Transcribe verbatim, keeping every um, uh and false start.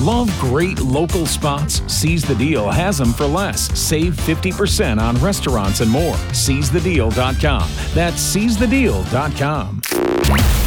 Love great local spots? Seize the Deal has them for less. Save fifty percent on restaurants and more. Seize the deal dot com. That's seize the deal dot com.